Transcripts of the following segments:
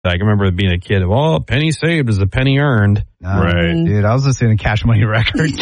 I remember being a kid. Well, a penny saved is a penny earned. Right. Dude, I was listening to Cash Money Records.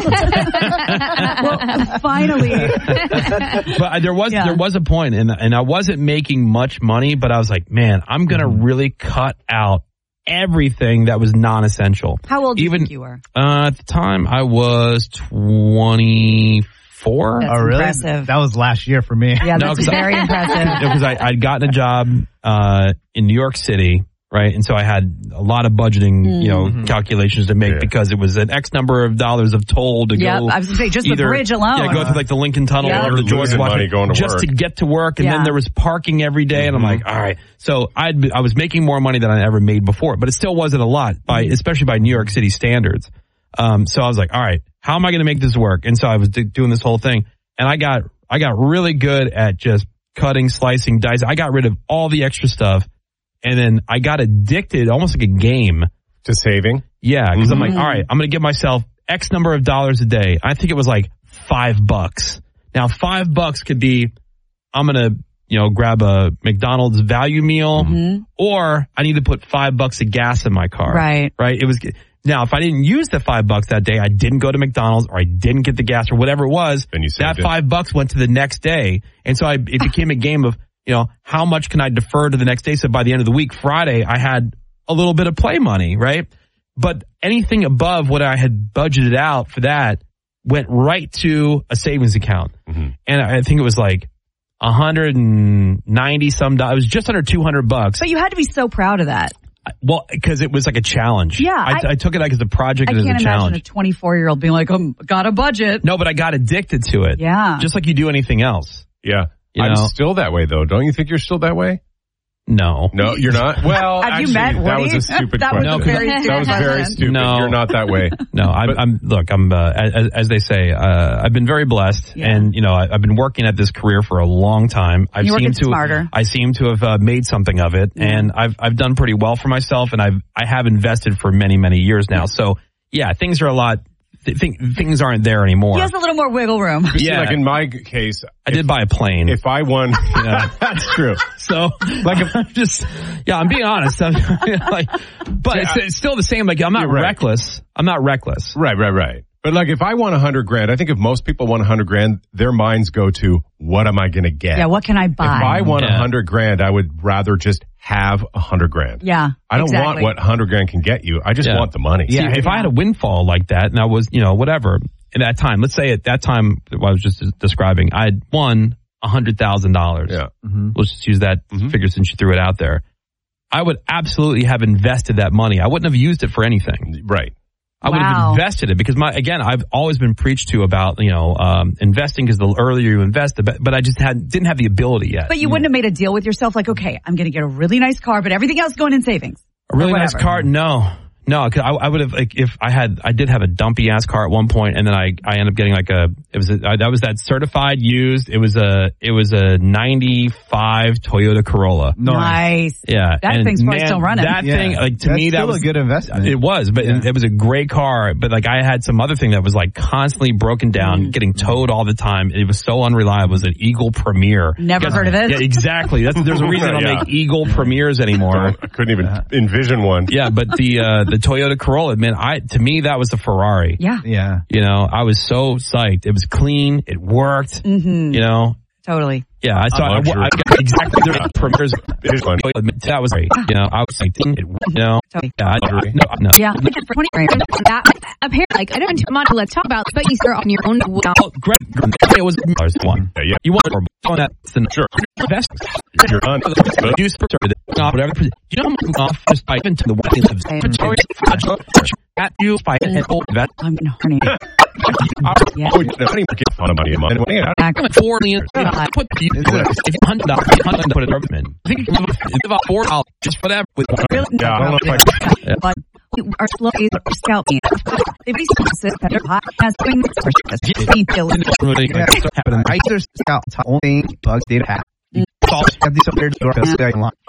Well, finally. But there was a point, and I wasn't making much money, but I was like, man, I'm going to really cut out everything that was non-essential. How old do you think you were? At the time, I was 24. That's really? impressive. That was last year for me. Yeah, that's very impressive. Because I'd gotten a job in New York City, right? And so I had a lot of budgeting, calculations to make because it was an X number of dollars of toll to go. I was going to say, just either, the bridge alone. Yeah, go through like the Lincoln Tunnel or the George Washington going to just work. to get to work. And then there was parking every day. And I'm like, all right. So I was making more money than I ever made before, but it still wasn't a lot especially by New York City standards. So I was like, all right, how am I going to make this work? And so I was doing this whole thing. And I got really good at just cutting, slicing, dicing. I got rid of all the extra stuff. And then I got addicted, almost like a game. To saving? Yeah, because I'm like, all right, I'm going to give myself X number of dollars a day. I think it was like $5. Now, $5 could be, I'm going to, grab a McDonald's value meal, or I need to put $5 of gas in my car. Right. Right. It was. Now, if I didn't use the $5 that day, I didn't go to McDonald's or I didn't get the gas or whatever it was, then that $5 went to the next day. And so it became a game of, how much can I defer to the next day? So by the end of the week, Friday, I had a little bit of play money, right? But anything above what I had budgeted out for that went right to a savings account. And I think it was like $190 some dollars. It was just under $200. But you had to be so proud of that. Well, because it was like a challenge. Yeah. I took it like as a project and as a challenge. I can't imagine a 24-year-old being like, got a budget. No, but I got addicted to it. Yeah. Just like you do anything else. Yeah. I'm still that way, though. Don't you think you're still that way? No. No, you're not? Well, Have actually, you met that Woody? was a stupid That question. was a very That was very stupid. No. You're not that way. No, I'm as they say, I've been very blessed, and I've been working at this career for a long time. I seem to have made something of it, and I've done pretty well for myself, and I have invested for many, many years now. So yeah, things are a lot. Things aren't there anymore. He has a little more wiggle room. Yeah, like in my case, I did buy a plane. If I won, that's true. So, I'm being honest. But it's still the same. Like, I'm not reckless. I'm not reckless. Right. But like, if I won $100,000, I think if most people won $100,000, their minds go to, what am I going to get? Yeah, what can I buy? If I won $100,000, I would rather just have $100,000. Yeah, I don't want what $100,000 can get you. I just want the money. Yeah, if I had a windfall like that, and I was, whatever, in that time, let's say at that time, what I was just describing, I had won $100,000. Yeah. Let's just use that figure since you threw it out there. I would absolutely have invested that money. I wouldn't have used it for anything. Right. I would have invested it because I've always been preached to about, investing because the earlier you invest, but I just didn't have the ability yet. But you wouldn't have made a deal with yourself like, okay, I'm going to get a really nice car, but everything else going in savings. A really nice car? No, because I would have, like, if I did have a dumpy ass car at one point, and then I ended up getting that was that certified used. It was a 95 Toyota Corolla. Nice. Yeah. That thing's probably still running. That thing, to me, that was a good investment. It was, but it was a great car. But like, I had some other thing that was like constantly broken down, getting towed all the time. It was so unreliable. It was an Eagle Premier. Never heard of it. Yeah, exactly. There's a reason I don't make Eagle Premiers anymore. I couldn't even envision one. Yeah, but the Toyota Corolla, man, to me, that was the Ferrari. Yeah. I was so psyched. It was clean. It worked. Totally. Yeah, I got exactly the premiers. That was great. I was like, Yeah, for 20 grand. Apparently, like, I don't want to let's talk about, but you start on your own. Great. It was one. Yeah. You want on that? Sure. Invest. You're on. Do whatever. You know how much off just by into the wedding of at you by an old vet. I'm horny. Yeah. $4 million. Put $100 put it up in. I think you can give up $4 just for that. With I don't know if but we are slow scout. If we sit better has been I just scout only bugs data hack.